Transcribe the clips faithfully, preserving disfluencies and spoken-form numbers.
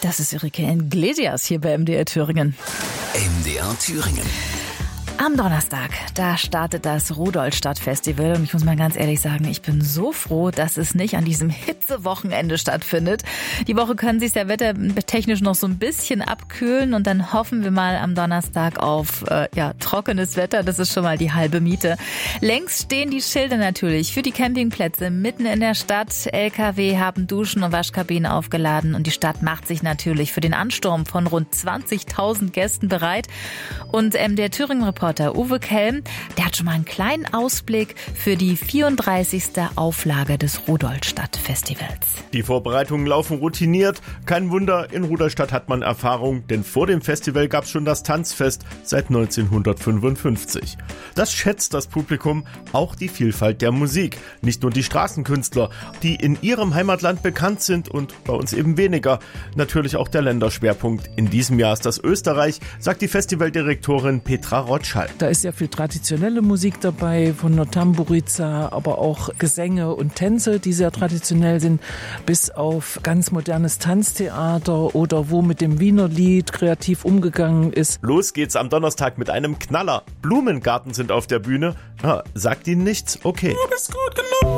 Das ist Enrique Iglesias hier bei M D R Thüringen. M D R Thüringen. Am Donnerstag, da startet das Rudolstadt-Festival und ich muss mal ganz ehrlich sagen, ich bin so froh, dass es nicht an diesem Hitzewochenende stattfindet. Die Woche können sich der wettertechnisch noch so ein bisschen abkühlen und dann hoffen wir mal am Donnerstag auf äh, ja, trockenes Wetter. Das ist schon mal die halbe Miete. Längst stehen die Schilder natürlich für die Campingplätze mitten in der Stadt. L K W haben Duschen und Waschkabinen aufgeladen und die Stadt macht sich natürlich für den Ansturm von rund zwanzigtausend Gästen bereit. Und ähm, der Thüringen-Reporter Uwe Kelm, der hat schon mal einen kleinen Ausblick für die vierunddreißigste Auflage des Rudolstadt-Festivals. Die Vorbereitungen laufen routiniert. Kein Wunder, in Rudolstadt hat man Erfahrung, denn vor dem Festival gab es schon das Tanzfest seit neunzehnhundertfünfundfünfzig. Das schätzt das Publikum, auch die Vielfalt der Musik. Nicht nur die Straßenkünstler, die in ihrem Heimatland bekannt sind und bei uns eben weniger. Natürlich auch der Länderschwerpunkt. In diesem Jahr ist das Österreich, sagt die Festivaldirektorin Petra Rotschall. Da ist sehr viel traditionelle Musik dabei, von der Tamburica, aber auch Gesänge und Tänze, die sehr traditionell sind, bis auf ganz modernes Tanztheater oder wo mit dem Wiener Lied kreativ umgegangen ist. Los geht's am Donnerstag mit einem Knaller. Blumengarten sind auf der Bühne. Ja, sagt ihnen nichts? Okay. Du bist gut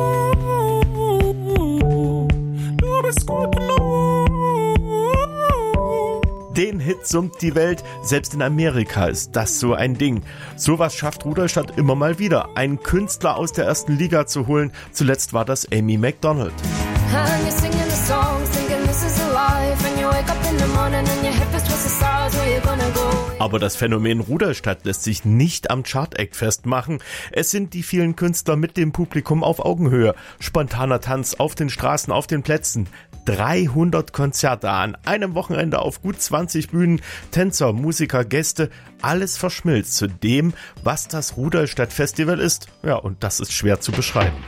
genug. Du bist gut genug. Den Hit summt die Welt. Selbst in Amerika ist das so ein Ding. Sowas schafft Rudolstadt immer mal wieder, einen Künstler aus der ersten Liga zu holen. Zuletzt war das Amy Macdonald. Aber das Phänomen Rudolstadt lässt sich nicht am Chart-Act festmachen. Es sind die vielen Künstler mit dem Publikum auf Augenhöhe. Spontaner Tanz auf den Straßen, auf den Plätzen. dreihundert Konzerte an einem Wochenende auf gut zwanzig Bühnen. Tänzer, Musiker, Gäste, alles verschmilzt zu dem, was das Rudolstadt-Festival ist. Ja, und das ist schwer zu beschreiben.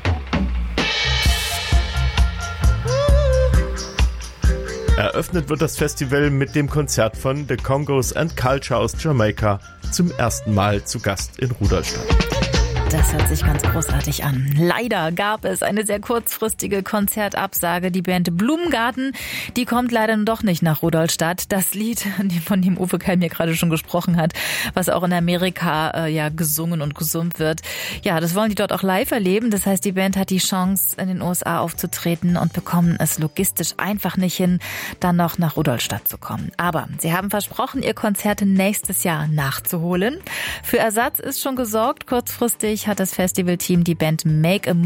Eröffnet wird das Festival mit dem Konzert von The Congos and Culture aus Jamaika, zum ersten Mal zu Gast in Rudolstadt. Das hört sich ganz großartig an. Leider gab es eine sehr kurzfristige Konzertabsage. Die Band Blumengarten, die kommt leider doch nicht nach Rudolstadt. Das Lied, von dem Uwe Kelm hier gerade schon gesprochen hat, was auch in Amerika äh, ja gesungen und gesummt wird. Ja, das wollen die dort auch live erleben. Das heißt, die Band hat die Chance, in den U S A aufzutreten und bekommen es logistisch einfach nicht hin, dann noch nach Rudolstadt zu kommen. Aber sie haben versprochen, ihr Konzert nächstes Jahr nachzuholen. Für Ersatz ist schon gesorgt. Kurzfristig hat das Festivalteam die Band Make a